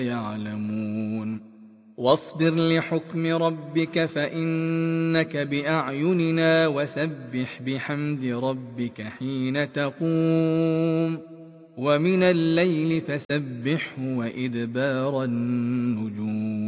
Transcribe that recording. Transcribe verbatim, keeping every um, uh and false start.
يعلمون واصبر لحكم ربك فإنك بأعيننا وسبح بحمد ربك حين تقوم ومن الليل فسبحه وإدبار النجوم